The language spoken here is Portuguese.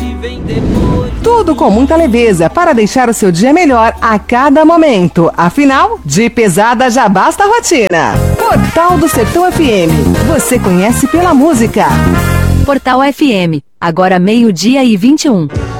Tudo com muita leveza para deixar o seu dia melhor a cada momento. Afinal, de pesada já basta a rotina. Portal do Sertão FM. Você conhece pela música. Portal FM. Agora 12:21.